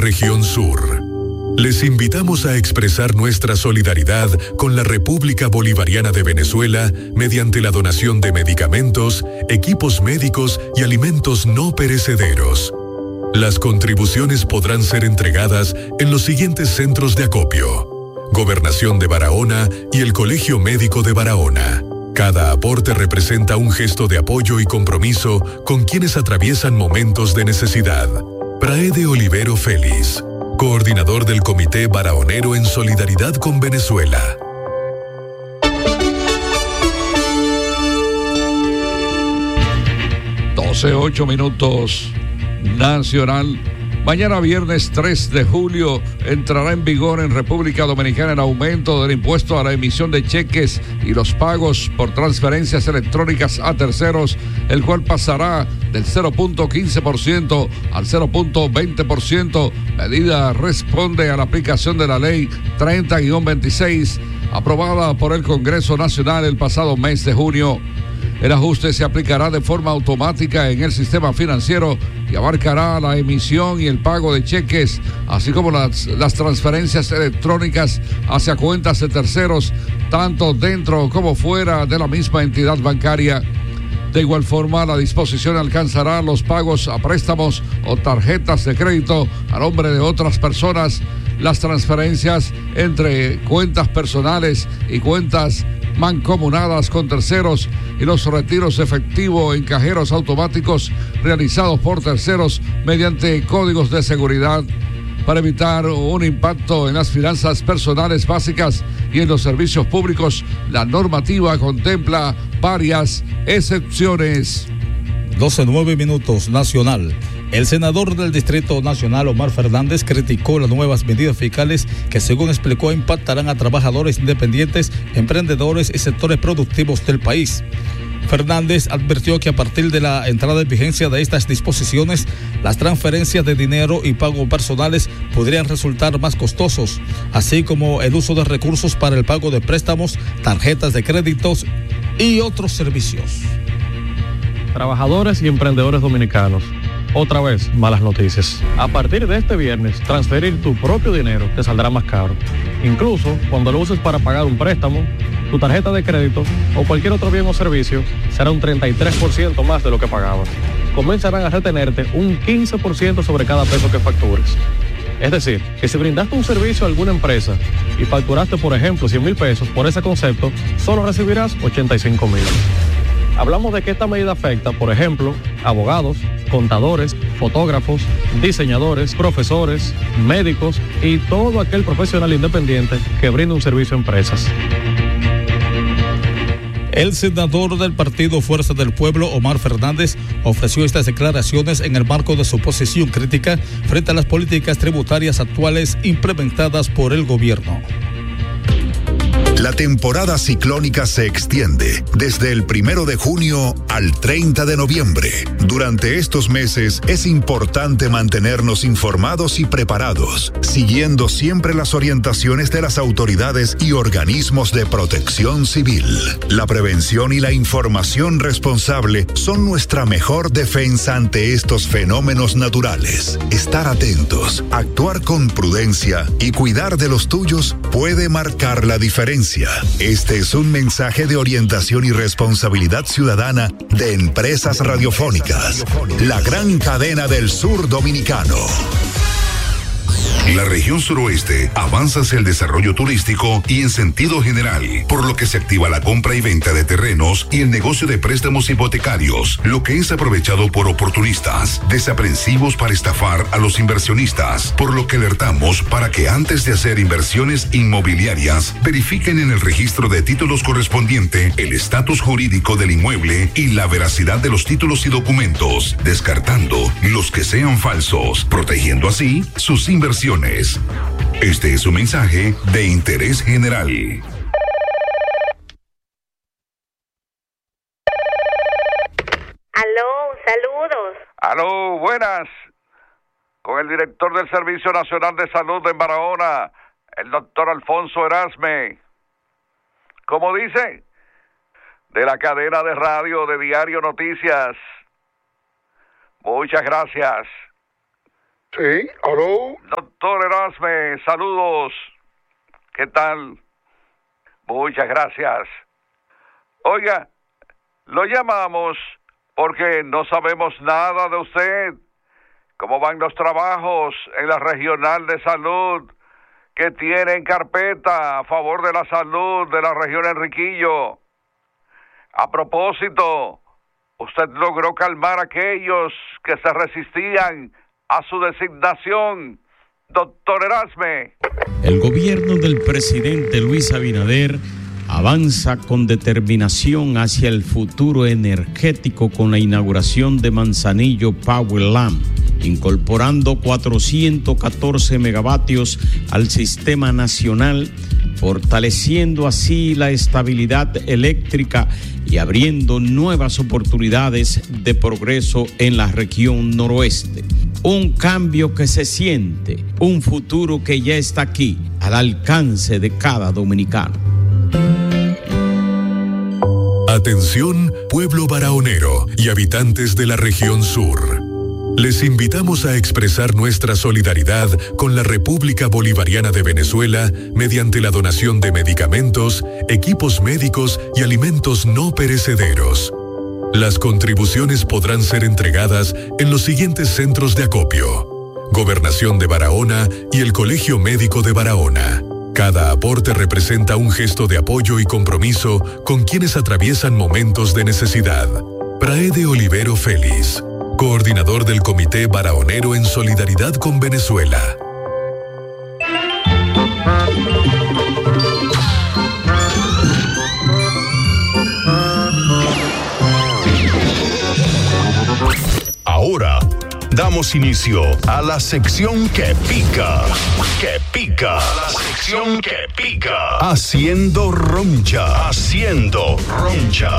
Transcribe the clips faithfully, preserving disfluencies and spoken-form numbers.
Región Sur. Les invitamos a expresar nuestra solidaridad con la República Bolivariana de Venezuela mediante la donación de medicamentos, equipos médicos y alimentos no perecederos. Las contribuciones podrán ser entregadas en los siguientes centros de acopio: Gobernación de Barahona y el Colegio Médico de Barahona. Cada aporte representa un gesto de apoyo y compromiso con quienes atraviesan momentos de necesidad. Praede Olivero Félix, coordinador del Comité Barahonero en Solidaridad con Venezuela. doce, ocho minutos. Nacional. Mañana viernes tres de julio entrará en vigor en República Dominicana el aumento del impuesto a la emisión de cheques y los pagos por transferencias electrónicas a terceros, el cual pasará del cero punto quince por ciento al cero punto veinte por ciento. Medida responde a la aplicación de la ley treinta guión veintiséis, aprobada por el Congreso Nacional el pasado mes de junio. El ajuste se aplicará de forma automática en el sistema financiero y abarcará la emisión y el pago de cheques, así como las, las transferencias electrónicas hacia cuentas de terceros, tanto dentro como fuera de la misma entidad bancaria. De igual forma, la disposición alcanzará los pagos a préstamos o tarjetas de crédito a nombre de otras personas, las transferencias entre cuentas personales y cuentas mancomunadas con terceros y los retiros de efectivo en cajeros automáticos realizados por terceros mediante códigos de seguridad. Para evitar un impacto en las finanzas personales básicas y en los servicios públicos, la normativa contempla varias excepciones. doce, nueve minutos. Nacional. El senador del Distrito Nacional, Omar Fernández, criticó las nuevas medidas fiscales que, según explicó, impactarán a trabajadores independientes, emprendedores y sectores productivos del país. Fernández advirtió que a partir de la entrada en vigencia de estas disposiciones, las transferencias de dinero y pagos personales podrían resultar más costosos, así como el uso de recursos para el pago de préstamos, tarjetas de créditos y otros servicios. Trabajadores y emprendedores dominicanos. Otra vez, malas noticias. A partir de este viernes, transferir tu propio dinero te saldrá más caro. Incluso cuando lo uses para pagar un préstamo, tu tarjeta de crédito o cualquier otro bien o servicio, será un treinta y tres por ciento más de lo que pagabas. Comenzarán a retenerte un quince por ciento sobre cada peso que factures. Es decir, que si brindaste un servicio a alguna empresa y facturaste, por ejemplo, cien mil pesos por ese concepto, solo recibirás ochenta y cinco mil. Hablamos de que esta medida afecta, por ejemplo, abogados, contadores, fotógrafos, diseñadores, profesores, médicos y todo aquel profesional independiente que brinde un servicio a empresas. El senador del partido Fuerza del Pueblo, Omar Fernández, ofreció estas declaraciones en el marco de su posición crítica frente a las políticas tributarias actuales implementadas por el gobierno. La temporada ciclónica se extiende desde el primero de junio al treinta de noviembre. Durante estos meses es importante mantenernos informados y preparados, siguiendo siempre las orientaciones de las autoridades y organismos de protección civil. La prevención y la información responsable son nuestra mejor defensa ante estos fenómenos naturales. Estar atentos, actuar con prudencia y cuidar de los tuyos puede marcar la diferencia. Este es un mensaje de orientación y responsabilidad ciudadana de Empresas Radiofónicas, la gran cadena del sur dominicano. La región suroeste avanza hacia el desarrollo turístico y en sentido general, por lo que se activa la compra y venta de terrenos y el negocio de préstamos hipotecarios, lo que es aprovechado por oportunistas, desaprensivos para estafar a los inversionistas, por lo que alertamos para que antes de hacer inversiones inmobiliarias, verifiquen en el registro de títulos correspondiente el estatus jurídico del inmueble y la veracidad de los títulos y documentos, descartando los que sean falsos, protegiendo así sus inversiones. Este es un mensaje de interés general. Aló, saludos. Aló, buenas. Con el director del Servicio Nacional de Salud en Barahona, el doctor Alfonso Erasme. ¿Cómo dice? De la cadena de radio de Diario Noticias. Muchas gracias. Sí, aló. Doctor Erasme, saludos. ¿Qué tal? Muchas gracias. Oiga, lo llamamos porque no sabemos nada de usted. ¿Cómo van los trabajos en la regional de salud que tiene en carpeta a favor de la salud de la región Enriquillo? A propósito, usted logró calmar a aquellos que se resistían a su designación, doctor Erasme. El gobierno del presidente Luis Abinader avanza con determinación hacia el futuro energético con la inauguración de Manzanillo Powerland, incorporando cuatrocientos catorce megavatios al sistema nacional, fortaleciendo así la estabilidad eléctrica y abriendo nuevas oportunidades de progreso en la región noroeste. Un cambio que se siente, un futuro que ya está aquí, al alcance de cada dominicano. Atención, pueblo barahonero y habitantes de la región sur. Les invitamos a expresar nuestra solidaridad con la República Bolivariana de Venezuela mediante la donación de medicamentos, equipos médicos y alimentos no perecederos. Las contribuciones podrán ser entregadas en los siguientes centros de acopio: Gobernación de Barahona y el Colegio Médico de Barahona. Cada aporte representa un gesto de apoyo y compromiso con quienes atraviesan momentos de necesidad. Praede Olivero Félix, coordinador del Comité Barahonero en Solidaridad con Venezuela. Ahora damos inicio a la sección que pica, que pica, la sección que pica, haciendo roncha, haciendo roncha.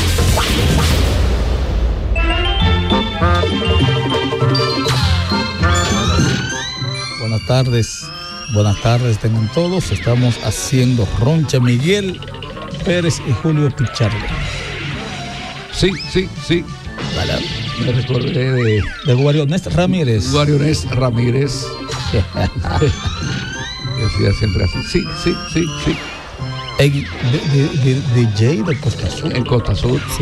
Buenas tardes, buenas tardes tengan todos. Estamos haciendo roncha. Miguel Pérez y Julio Pichardo. Sí, sí, sí. Vale. Me recordé de... De Guarionés Ramírez. Guarionés Ramírez. Decía siempre así. Sí, sí, sí, sí. En, de, de, de, de Jay de Costa Sur. En Costa Sur. Sí.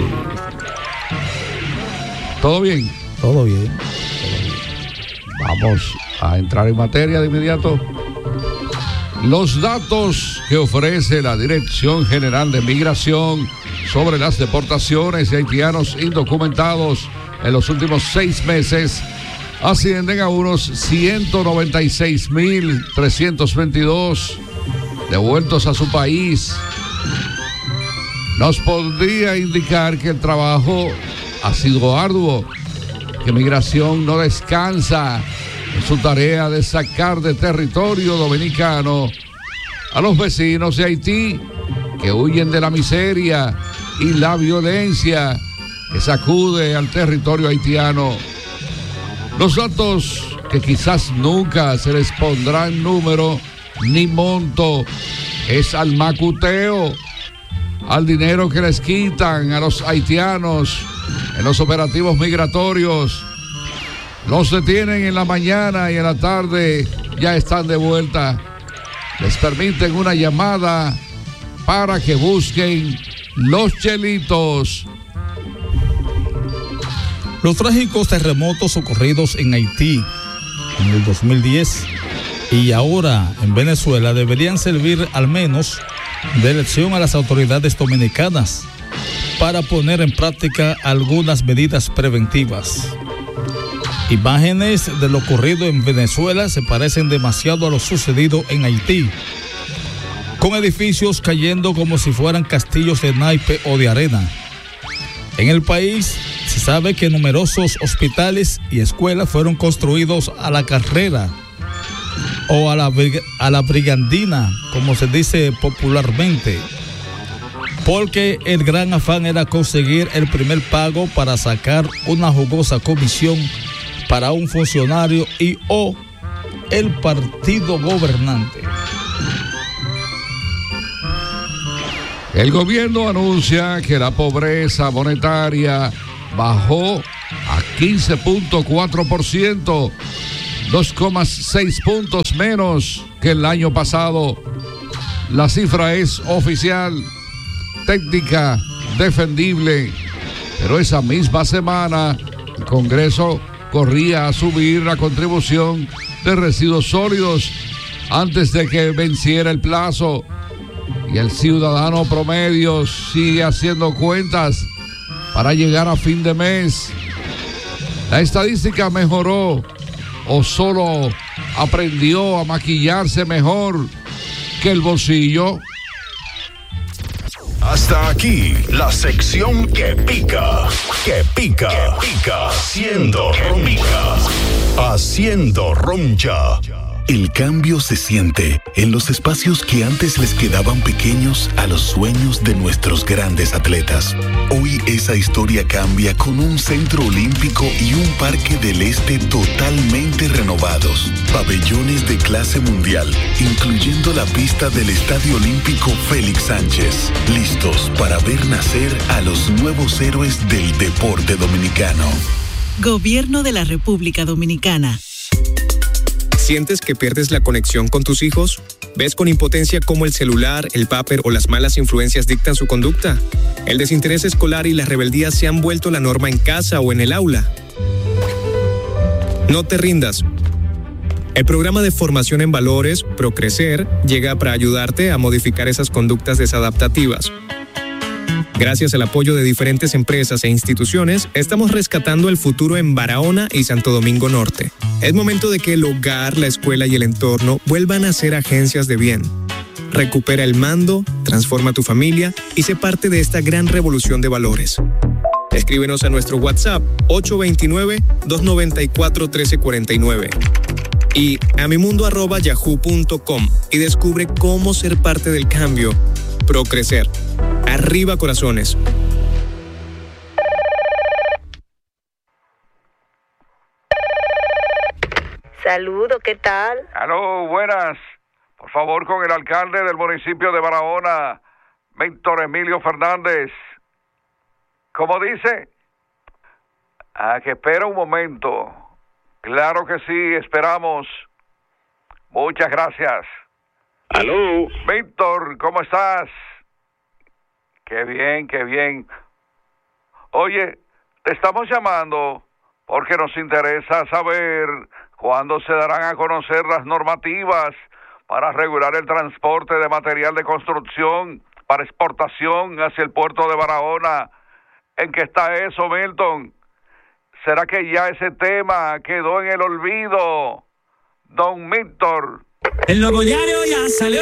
¿Todo bien? Todo bien. Todo bien. Vamos a entrar en materia de inmediato. Los datos que ofrece la Dirección General de Migración sobre las deportaciones de haitianos indocumentados en los últimos seis meses ascienden a unos ciento noventa y seis mil trescientos veintidós devueltos a su país. Nos podría indicar que el trabajo ha sido arduo, que Migración no descansa en su tarea de sacar de territorio dominicano a los vecinos de Haití que huyen de la miseria y la violencia que sacude al territorio haitiano. Los datos que quizás nunca se les pondrán número ni monto es al macuteo, al dinero que les quitan a los haitianos en los operativos migratorios. Los detienen en la mañana y en la tarde ya están de vuelta. Les permiten una llamada para que busquen los chelitos. Los trágicos terremotos ocurridos en Haití en el dos mil diez y ahora en Venezuela deberían servir al menos de lección a las autoridades dominicanas para poner en práctica algunas medidas preventivas. Imágenes de lo ocurrido en Venezuela se parecen demasiado a lo sucedido en Haití, con edificios cayendo como si fueran castillos de naipe o de arena. En el país se sabe que numerosos hospitales y escuelas fueron construidos a la carrera o a la, a la brigandina, como se dice popularmente, porque el gran afán era conseguir el primer pago para sacar una jugosa comisión para un funcionario y o el partido gobernante. El gobierno anuncia que la pobreza monetaria bajó a quince punto cuatro por ciento dos coma seis puntos menos que el año pasado. La cifra es oficial, técnica, defendible, pero esa misma semana el Congreso corría a subir la contribución de residuos sólidos antes de que venciera el plazo, y el ciudadano promedio sigue haciendo cuentas para llegar a fin de mes. La estadística mejoró o solo aprendió a maquillarse mejor que el bolsillo. Hasta aquí la sección que pica, que pica, que pica, haciendo roncha, haciendo roncha. El cambio se siente en los espacios que antes les quedaban pequeños a los sueños de nuestros grandes atletas. Hoy esa historia cambia con un centro olímpico y un parque del este totalmente renovados. Pabellones de clase mundial, incluyendo la pista del Estadio Olímpico Félix Sánchez. Listos para ver nacer a los nuevos héroes del deporte dominicano. Gobierno de la República Dominicana. ¿Sientes que pierdes la conexión con tus hijos? ¿Ves con impotencia cómo el celular, el vapor o las malas influencias dictan su conducta? ¿El desinterés escolar y la rebeldía se han vuelto la norma en casa o en el aula? No te rindas. El programa de formación en valores, ProCrecer, llega para ayudarte a modificar esas conductas desadaptativas. Gracias al apoyo de diferentes empresas e instituciones, estamos rescatando el futuro en Barahona y Santo Domingo Norte. Es momento de que el hogar, la escuela y el entorno vuelvan a ser agencias de bien. Recupera el mando, transforma tu familia y sé parte de esta gran revolución de valores. Escríbenos a nuestro WhatsApp ocho dos nueve, dos nueve cuatro, uno tres cuatro nueve y a mimundo arroba yahoo punto com y descubre cómo ser parte del cambio. ProCrecer. Arriba corazones. Saludo, ¿qué tal? Aló, buenas. Por favor, con el alcalde del municipio de Barahona, Víctor Emilio Fernández. ¿Cómo dice? Ah, que espera un momento. Claro que sí, esperamos. Muchas gracias. Aló. Víctor, ¿cómo estás? Qué bien, qué bien. Oye, te estamos llamando porque nos interesa saber cuándo se darán a conocer las normativas para regular el transporte de material de construcción para exportación hacia el puerto de Barahona. ¿En qué está eso, Milton? ¿Será que ya ese tema quedó en el olvido, don Víctor? El nuevo diario ya salió.